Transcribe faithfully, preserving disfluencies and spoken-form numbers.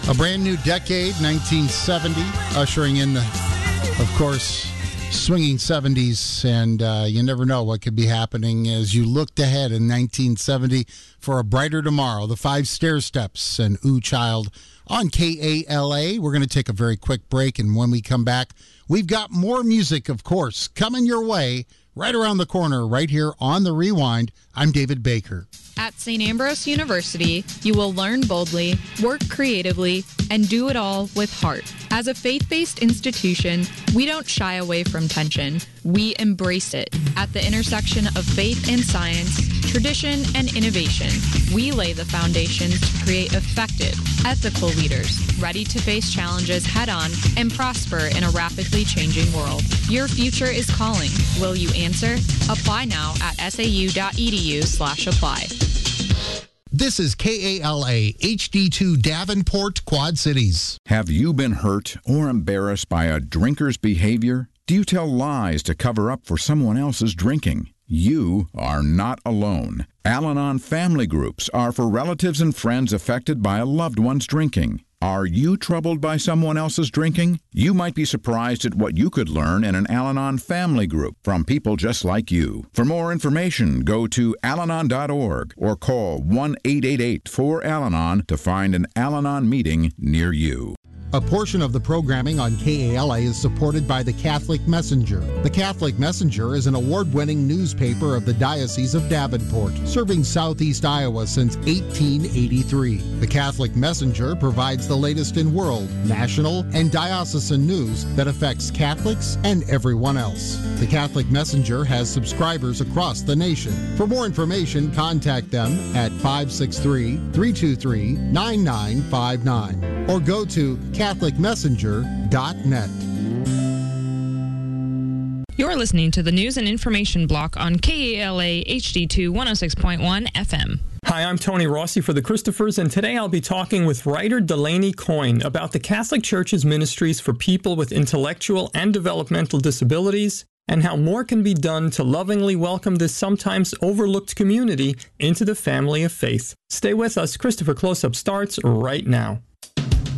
A brand new decade, nineteen seventy, ushering in, the, of course, swinging seventies, and uh, you never know what could be happening as you looked ahead in nineteen seventy for a brighter tomorrow. The Five Stair Steps and Ooh Child on K A L A. We're going to take a very quick break, and when we come back, we've got more music, of course, coming your way right around the corner, right here on The Rewind. I'm David Baker. At Saint Ambrose University, you will learn boldly, work creatively, and do it all with heart. As a faith-based institution, we don't shy away from tension. We embrace it. At the intersection of faith and science, tradition and innovation, we lay the foundations to create effective, ethical leaders, ready to face challenges head-on and prosper in a rapidly changing world. Your future is calling. Will you answer? Apply now at sau.edu slash apply. This is K A L A H D two Davenport, Quad Cities. Have you been hurt or embarrassed by a drinker's behavior? Do you tell lies to cover up for someone else's drinking? You are not alone. Al-Anon family groups are for relatives and friends affected by a loved one's drinking. Are you troubled by someone else's drinking? You might be surprised at what you could learn in an Al-Anon family group from people just like you. For more information, go to al anon dot org or call one eight eight eight four Al Anon to find an Al-Anon meeting near you. A portion of the programming on K A L A is supported by the Catholic Messenger. The Catholic Messenger is an award-winning newspaper of the Diocese of Davenport, serving southeast Iowa since eighteen eighty-three. The Catholic Messenger provides the latest in world, national, and diocesan news that affects Catholics and everyone else. The Catholic Messenger has subscribers across the nation. For more information, contact them at five six three, three two three, nine nine five nine or go to catholic messenger dot net. You're listening to the News and Information Block on K A L A H D two one oh six point one F M. Hi, I'm Tony Rossi for the Christophers, and today I'll be talking with writer Delaney Coyne about the Catholic Church's ministries for people with intellectual and developmental disabilities, and how more can be done to lovingly welcome this sometimes overlooked community into the family of faith. Stay with us. Christopher Close-Up starts right now.